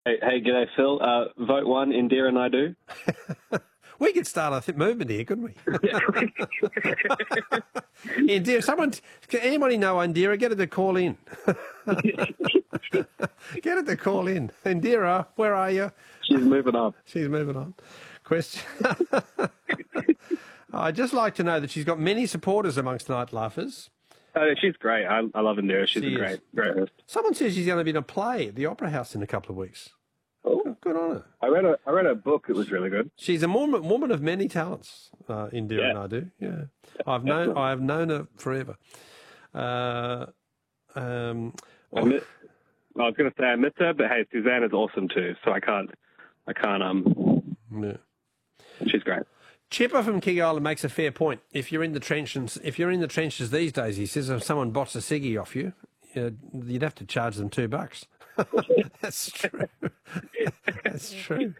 Hey, g'day, Phil. Vote 1, Indira Naidu. We could start a movement here, couldn't we? Indira, anybody know Indira? Get her to call in. Get her to call in. Indira, where are you? She's moving on. She's moving on. Question. I'd just like to know that she's got many supporters amongst night laughers. She's great. I love Indira. She's a great host. Someone says she's going to be in a play at the Opera House in a couple of weeks. Oh, good on her. I read a book. It was really good. She's a woman of many talents, Indira Naidu. Yeah, I have known her forever. I was going to say I miss her, but hey, Suzanne is awesome too. So I can't. Yeah. She's great. Chipper from King Island makes a fair point. If you're in the trenches these days, he says, if someone bots a ciggy off you, you'd have to charge them $2. That's true. That's true.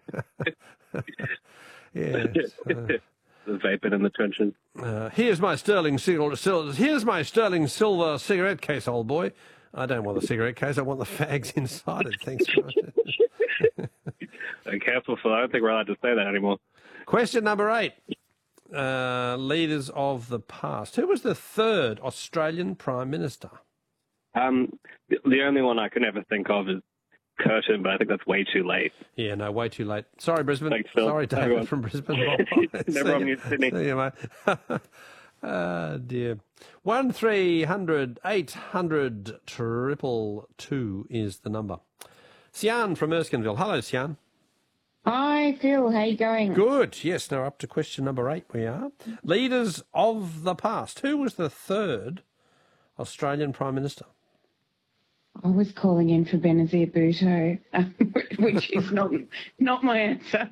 Yeah. The vaping in the trenches. Here's my sterling silver cigarette case, old boy. I don't want the cigarette case. I want the fags inside it. Thanks very much. Careful, Phil. I don't think we're allowed to say that anymore. Question number 8. Leaders of the past. Who was the third Australian Prime Minister? The only one I can ever think of is Curtin, but I think that's way too late. Yeah, no, way too late. Sorry, Brisbane. Thanks, Phil. Sorry, David Everyone. from Brisbane. Never on mute, Sydney. See you, mate. Dear. 1300 800 222 is the number. Sian from Erskineville. Hello, Sian. Hi, Phil. How you going? Good. Yes, now up to question number 8 we are. Leaders of the past. Who was the third Australian Prime Minister? I was calling in for Benazir Bhutto, which is not my answer.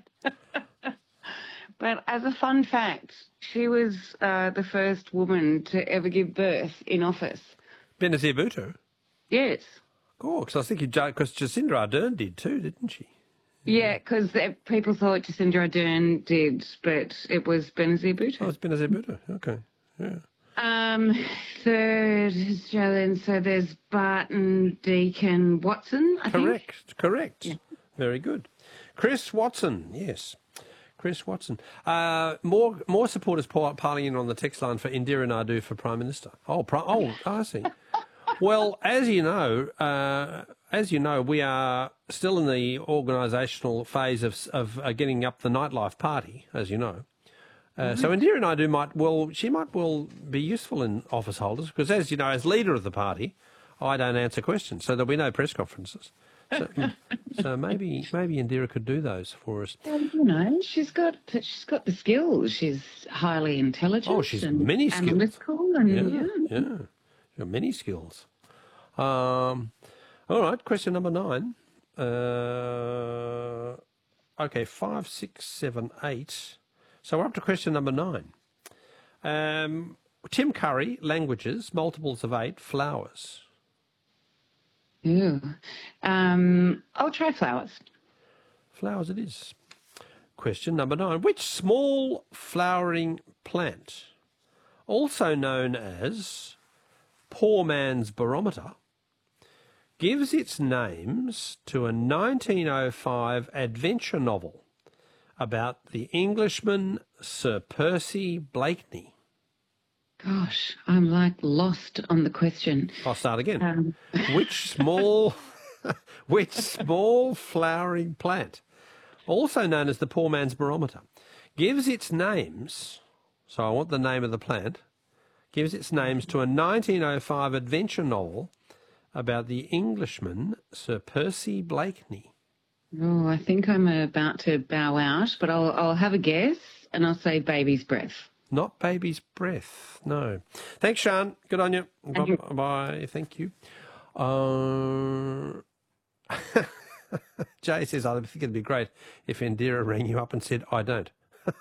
But as a fun fact, she was the first woman to ever give birth in office. Benazir Bhutto? Yes. Oh, because I was thinking, because Jacinda Ardern did too, didn't she? Yeah, because people thought Jacinda Ardern did, but it was Benazir Bhutto. Oh, it's Benazir Bhutto. Okay, yeah. Third Australian, so there's Barton, Deakin, Watson, I think. Correct. Yeah. Very good. Chris Watson, yes. Chris Watson. More supporters piling in on the text line for Indira Naidu for Prime Minister. I see. Well, as you know, we are still in the organisational phase of getting up the nightlife party, as you know. So Indira Naidu might well be useful in office holders because, as you know, as leader of the party, I don't answer questions, so there'll be no press conferences. So maybe Indira could do those for us. Well, you know, she's got the skills. She's highly intelligent. Oh, she's many skills. Analytical and yeah. She's got many skills. All right, question number 9. Okay, 5, 6, 7, 8. So we're up to question number 9. Tim Curry, languages, multiples of 8, flowers. Ew. I'll try flowers. Flowers it is. Question number 9. Which small flowering plant, also known as poor man's barometer, gives its names to a 1905 adventure novel about the Englishman Sir Percy Blakeney? Gosh, I'm like lost on the question. I'll start again. Which small flowering plant, also known as the poor man's barometer, gives its names, so I want the name of the plant, gives its names to a 1905 adventure novel about the Englishman Sir Percy Blakeney? Oh, I think I'm about to bow out, but I'll have a guess and I'll say baby's breath. Not baby's breath, no. Thanks, Sean. Good on you. Thank you. Bye. Thank you. Jay says, I think it'd be great if Indira rang you up and said, I don't.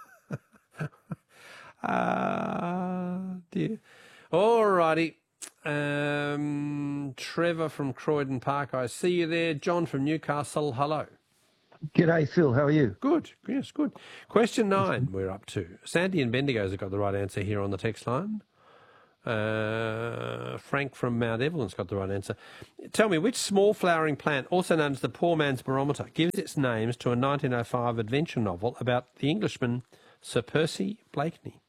Dear. All righty. Trevor from Croydon Park, I see you there. John from Newcastle, hello. G'day, Phil. How are you? Good. Yes, good. Question 9 we're up to. Sandy and Bendigo's have got the right answer here on the text line. Frank from Mount Evelyn's got the right answer. Tell me, which small flowering plant, also known as the poor man's barometer, gives its names to a 1905 adventure novel about the Englishman Sir Percy Blakeney?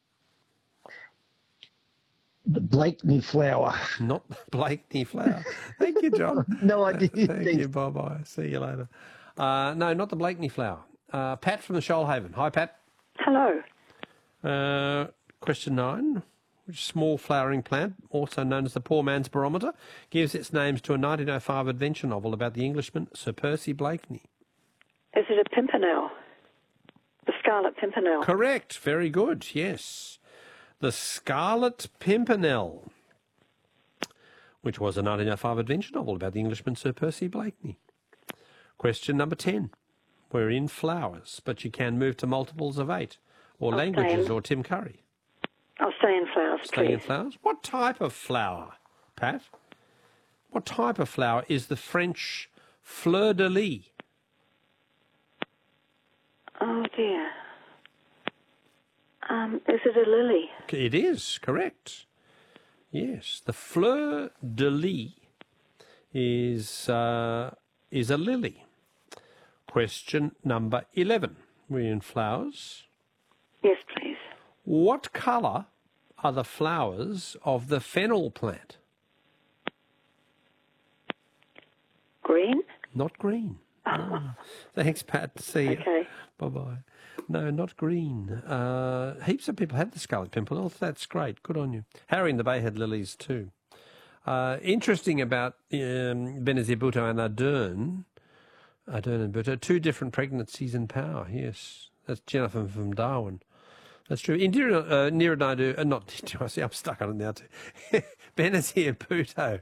The Blakeney flower. Not the Blakeney flower. Thank you, John. No idea. Thank you. Bye-bye. See you later. No, not the Blakeney flower. Pat from the Shoalhaven. Hi, Pat. Hello. Question 9. Which small flowering plant, also known as the poor man's barometer, gives its names to a 1905 adventure novel about the Englishman Sir Percy Blakeney? Is it a pimpernel? The scarlet pimpernel? Correct. Very good. Yes. The Scarlet Pimpernel, which was a 1905 adventure novel about the Englishman Sir Percy Blakeney. Question number 10. We're in flowers, but you can move to multiples of 8, or languages, or Tim Curry. I'll stay in flowers, Stay in please. flowers. What type of flower, Pat? What type of flower is the French fleur de lis? Oh, dear. Is it a lily? It is, correct. Yes, the fleur de lis is a lily. Question number 11. We're in flowers. Yes, please. What colour are the flowers of the fennel plant? Green? Not green. No. Thanks, Pat. See you. Okay. Bye-bye. No, not green. Heaps of people have the scarlet pimpernel. That's great. Good on you. Harry in the Bay had lilies too. Interesting about Benazir Bhutto and Ardern and Bhutto, 2 different pregnancies in power. Yes, that's Jennifer from Darwin. That's true. Indira Naidu, not Indira, I see I'm stuck on it now too. Benazir Bhutto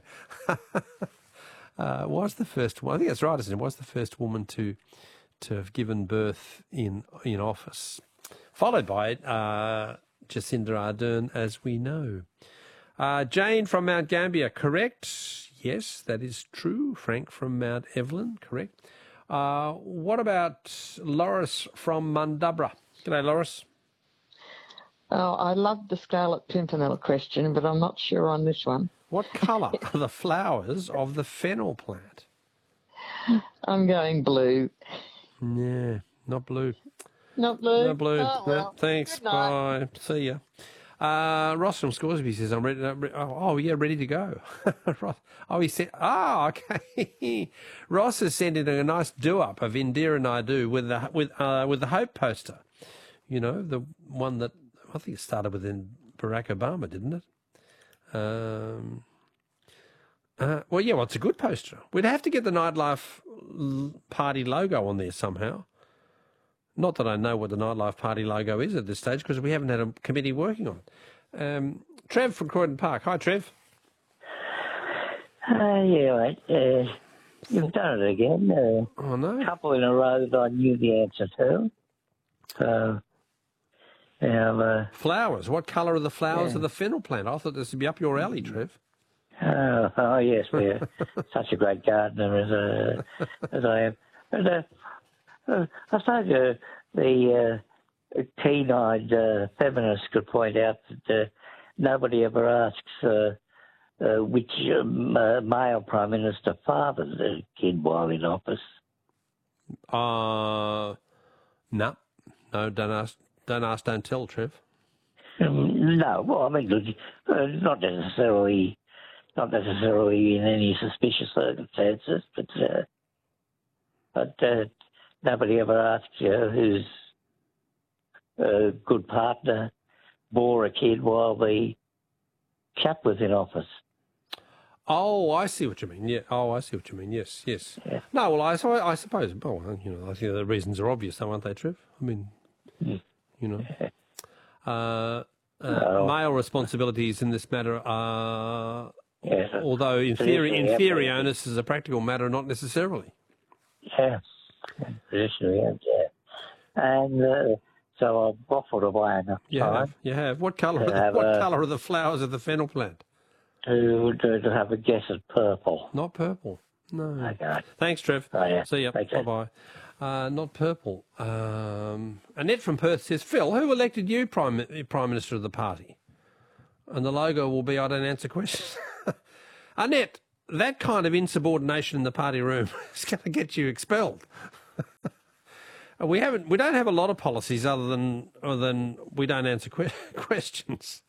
was the first one. I think that's right, isn't it? Was the first woman to have given birth in office, followed by Jacinda Ardern, as we know. Jane from Mount Gambier, correct? Yes, that is true. Frank from Mount Evelyn, correct. What about Loris from Mundubra? G'day, Loris. Oh, I love the Scarlet Pimpernel question, but I'm not sure on this one. What colour are the flowers of the fennel plant? I'm going blue. Yeah, not blue. Not blue? No blue. Oh, well. No, thanks. Good night. Bye. See ya. Ross from Scoresby says, I'm ready. Ready to go. Ross, he said, okay. Ross has sent in a nice do-up of Indira Naidu with the Hope poster. You know, the one that, I think it started with Barack Obama, didn't it? It's a good poster. We'd have to get the Nightlife Party logo on there somehow. Not that I know what the Nightlife Party logo is at this stage, because we haven't had a committee working on it. Trev from Croydon Park. Hi, Trev. Yeah, mate. You've done it again. Oh, no. A couple in a row that I knew the answer to. So, flowers. What colour are the flowers of the fennel plant? I thought this would be up your alley, Trev. Oh yes, we're such a great gardener as I am. But, I suppose the keen-eyed feminists could point out that nobody ever asks which male Prime Minister fathered the kid while in office. No, don't ask, don't tell, Trev. No, well, I mean, not necessarily in any suspicious circumstances, but nobody ever asks whose good partner bore a kid while the chap was in office. Oh, I see what you mean. Yeah. Oh, I see what you mean. Yes. Yeah. No, well, I suppose. Well, I think the reasons are obvious, though, aren't they, Trev? I mean, male responsibilities in this matter are, although in theory, onus is a practical matter, not necessarily. Yeah. Traditionally, yeah. And so I've waffled away enough time. You have. What colour are the flowers of the fennel plant? To have a guess at purple. Not purple. No. Okay. Thanks, Trev. Oh, yeah. See ya. Okay. Bye-bye. Not purple. Annette from Perth says, Phil, who elected you Prime Minister of the party? And the logo will be, I don't answer questions. Annette, that kind of insubordination in the party room is going to get you expelled. We don't have a lot of policies other than we don't answer questions.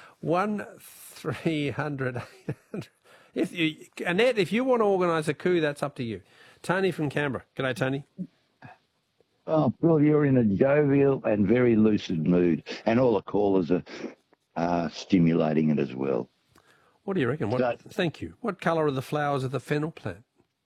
1-300-800. Annette, if you want to organise a coup, that's up to you. Tony from Canberra. G'day, Tony. Oh, well, you're in a jovial and very lucid mood, and all the callers are stimulating it as well. What do you reckon? Thank you. What colour are the flowers of the fennel plant?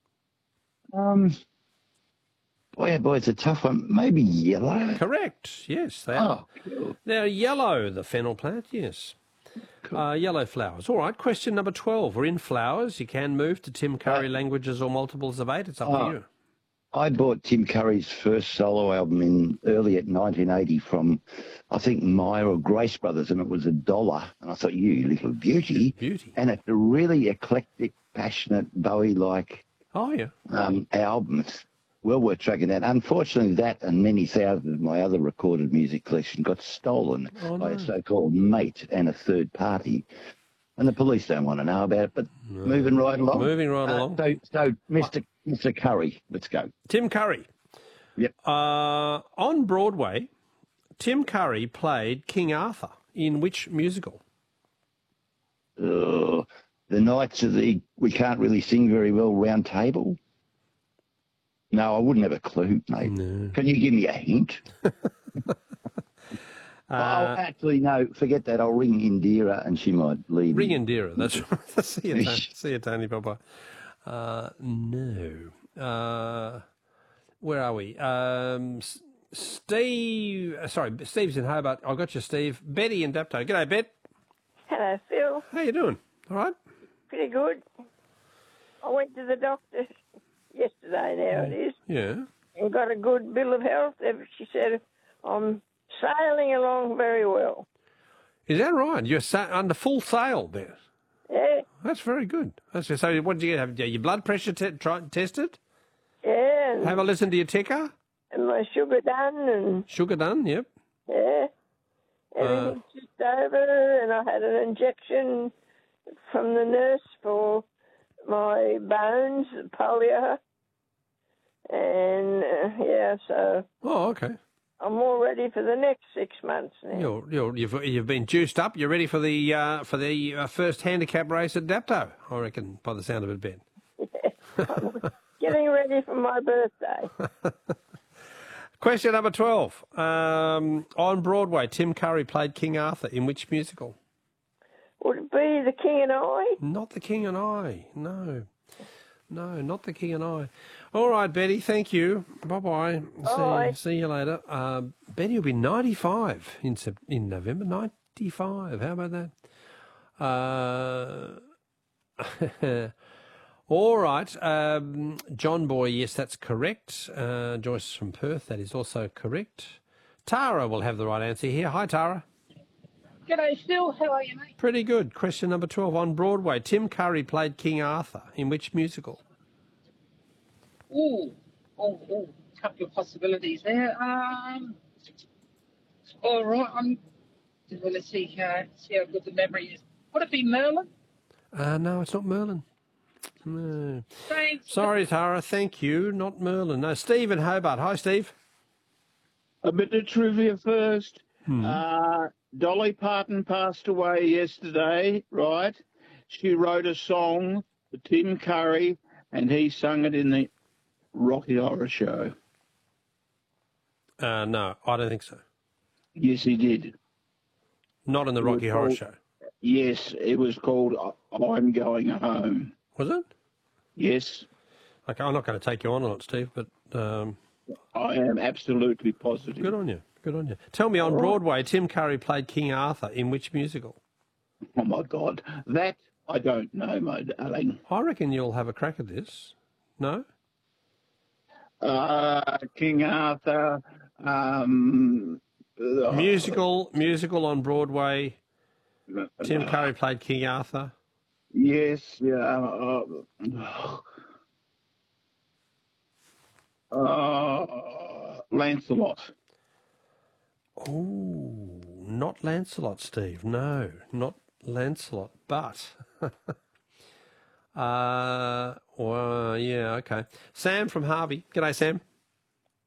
Boy, it's a tough one. Maybe yellow. Correct. Yes, they are. Cool. They're yellow, the fennel plant, yes. Cool. Yellow flowers. All right, question number 12. We're in flowers. You can move to Tim Curry languages or multiples of 8. It's up to you. I bought Tim Curry's first solo album early at 1980 from, I think, Myer or Grace Brothers, and it was $1. And I thought, you little beauty. Beauty. And it's a really eclectic, passionate, Bowie-like album. It's well worth tracking down. Unfortunately, that and many thousands of my other recorded music collection got stolen by a so-called mate and a third party. And the police don't want to know about it, but moving right along. So Mr. Curry, let's go. Tim Curry. Yep. On Broadway, Tim Curry played King Arthur in which musical? The Knights of the We Can't Really Sing Very Well Round Table? No, I wouldn't have a clue, mate. No. Can you give me a hint? Actually, no, forget that. I'll ring Indira and she might leave. Ring Indira, that's right. See you, Tony. Bye-bye. No. Where are we? Steve's in Hobart. I got you, Steve. Betty in Dapto. G'day, Bet. Hello, Phil. How you doing? All right? Pretty good. I went to the doctor yesterday, now it is. Yeah. And got a good bill of health. She said, I'm sailing along very well. Is that right? You're under full sail there? Yeah. That's very good. So what did you get? Have your blood pressure tested? Yeah. Have a listen to your ticker? And my sugar done. Sugar done, yep. Yeah. Everything's just over, and I had an injection from the nurse for my bones, polio. And, so... Oh, okay. I'm all ready for the next 6 months now. You've been juiced up. You're ready for the first handicap race at Dapto, I reckon, by the sound of it, Ben. Yeah, I'm getting ready for my birthday. Question number 12. On Broadway, Tim Curry played King Arthur in which musical? Would it be The King and I? Not The King and I, no. No, not The King and I. All right, Betty, thank you. Bye-bye. Bye. See you later. Betty will be 95 in November. 95. How about that? All right. John Boy, yes, that's correct. Joyce from Perth, that is also correct. Tara will have the right answer here. Hi, Tara. G'day, Phil. How are you, mate? Pretty good. Question number 12. On Broadway, Tim Curry played King Arthur in which musical? Couple of possibilities there. All right. Let's see how good the memory is. Would it be Merlin? No, it's not Merlin. No. Thanks. Sorry, Tara. Thank you. Not Merlin. No, Steve in Hobart. Hi, Steve. A bit of trivia first. Dolly Parton passed away yesterday, right? She wrote a song for Tim Curry, and he sung it in the Rocky Horror Show. No, I don't think so. Yes, he did. Not in the Rocky Horror Show? Yes, it was called I'm Going Home. Was it? Yes. Okay, I'm not going to take you on it, Steve, but... I am absolutely positive. Good on you. Good on you. Tell me, on Broadway, Tim Curry played King Arthur in which musical? Oh, my God. That I don't know, my darling. I reckon you'll have a crack at this. No? King Arthur. Musical on Broadway. Tim Curry played King Arthur. Yes, Lancelot. Oh, not Lancelot, Steve. No, not Lancelot, but... well, yeah, okay. Sam from Harvey. G'day, Sam.